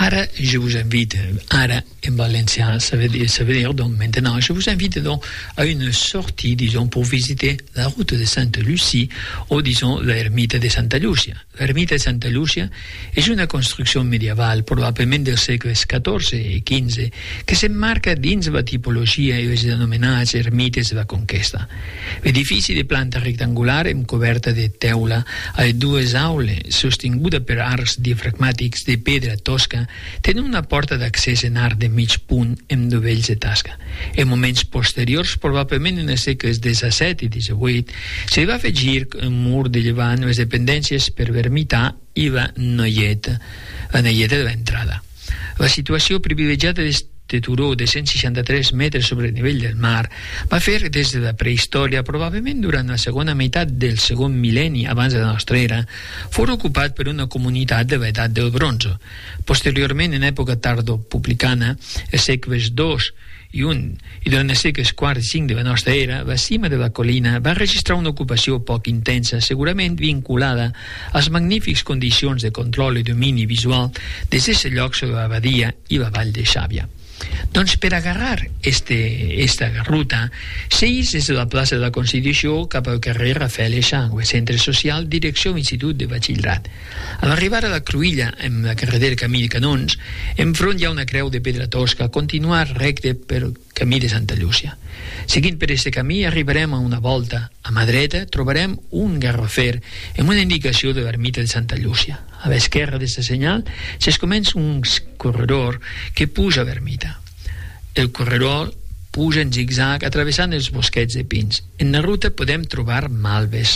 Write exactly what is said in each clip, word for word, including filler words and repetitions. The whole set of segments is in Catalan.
Ara, je vous invite, ara en valencien, ça veut dire, ça veut dire donc maintenant, je vous invite donc à une sortie, disons, pour visiter la route de Santa Lucia ou, disons, l'ermita de Santa Lucia. L'ermita de Santa Lucia és una construcció medieval, probablement dels segles catorze i quinze, que s'emmarca dins la tipologia i els denominats ermites de la conquesta. L'edifici de planta rectangular amb coberta de teula a dues aules, sostinguda per arcs diafragmàtics de pedra tosca, tenen una porta d'accés en arc de mig punt amb dovells de tasca. En moments posteriors, probablement en els segles disset i divuit, se va afegir un mur de llevant les dependències per vermitar i la noieta, la noieta de l'entrada. La situació privilegiada d'este turó de cent seixanta-tres metres sobre el nivell del mar va fer des de la prehistòria, probablement durant la segona meitat del segon mil·lenni abans de la nostra era, fos ocupat per una comunitat de l'edat del bronze. Posteriorment, en època tardopublicana, els segles dos i un, i durant els segles quart i cinc de la nostra era, la cima de la colina va registrar una ocupació poc intensa, segurament vinculada a les magnífiques condicions de control i domini visual des d'aquest lloc sobre la badia i la vall de Xàbia. Doncs per agarrar este, esta ruta seguís des de la plaça de la Constitució cap al carrer Rafael Eixangue, centre social, direcció Institut de Batxillerat. A l'arribar a la Cruïlla, amb la carretera Camí de Canons, enfront hi ha una creu de pedra tosca, continuar recte per camí de Santa Llúcia. Seguint per aquest camí arribarem a una volta. A mà dreta trobarem un garrofer amb una indicació de l'ermita de Santa Llúcia. A l'esquerra d'aquest senyal es comença un corredor que puja a l'ermita. El corredor puja en zigzag travessant els bosquets de pins. En la ruta podem trobar malves,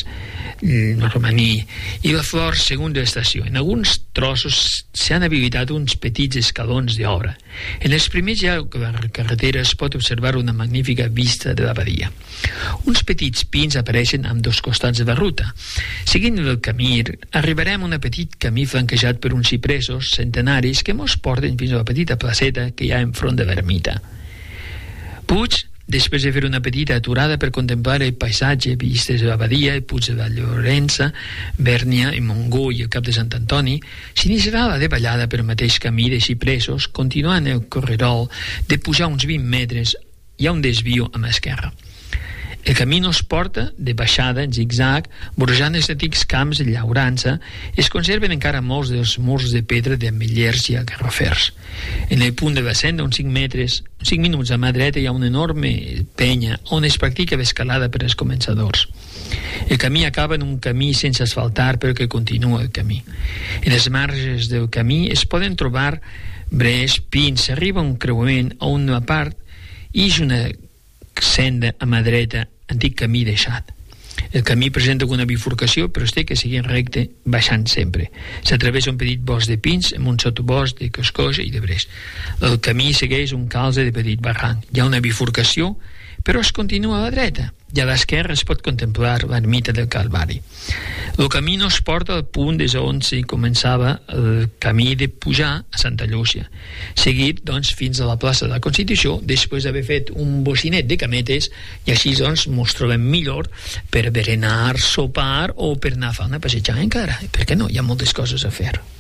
romaní i la flor segons l'estació. En alguns trossos s'han habilitat uns petits escalons d'obra. En els primers llocs de la carretera es pot observar una magnífica vista de la badia. Uns petits pins apareixen amb dos costats de la ruta. Seguint el camí, arribarem a un petit camí flanquejat per uns cipressos centenaris que mos porten fins a la petita placeta que hi ha enfront de l'ermita. Puig, després de fer una petita aturada per contemplar el paisatge, vistes de la badia, el Puig de la Llorença, Bèrnia i Montgó i el Cap de Sant Antoni, s'iniciarà la davallada per el mateix camí de cipressos, continuant el corredor de pujar uns vint metres. Hi ha un desvio a l'esquerra. El camí nos porta de baixada en zigzag, vorejant els antics camps de llaurança. Es conserven encara molts dels murs de pedra d'ametllers i garrofers. En el punt de la senda, uns cinc metres, uns cinc minuts a mà dreta, hi ha una enorme penya on es practica l'escalada per als començadors. El camí acaba en un camí sense asfaltar, però que continua el camí. En els marges del camí es poden trobar brers, pins, s'arriba a un creuament a una part i és una senda a mà dreta, antic camí deixat. El camí presenta una bifurcació, però es té que seguir recte baixant sempre. S'atravessa un petit bosc de pins amb un sotobosc de coscoix i de brés. El camí segueix un calze de petit barranc. Hi ha una bifurcació, però es continua a la dreta. I a l'esquerra es pot contemplar l'ermita del Calvari. El camí no es porta al punt des on s'hi començava el camí de pujar a Santa Llúcia, seguit doncs fins a la plaça de la Constitució, després d'haver fet un bocinet de cametes, i així doncs ens trobem millor per berenar, sopar o per anar a fer una passejada encara. Per què no? Hi ha moltes coses a fer.